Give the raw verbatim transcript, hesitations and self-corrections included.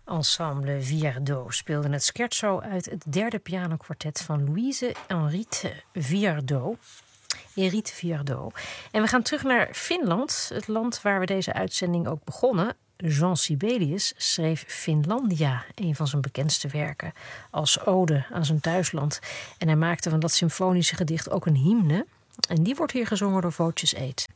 Ensemble Viardot speelde het scherzo uit het derde pianokwartet van Louise Henriette Viardot. Henriette Viardot. En we gaan terug naar Finland, het land waar we deze uitzending ook begonnen. Jean Sibelius schreef Finlandia, een van zijn bekendste werken, als ode aan zijn thuisland. En hij maakte van dat symfonische gedicht ook een hymne. En die wordt hier gezongen door Voces Eid.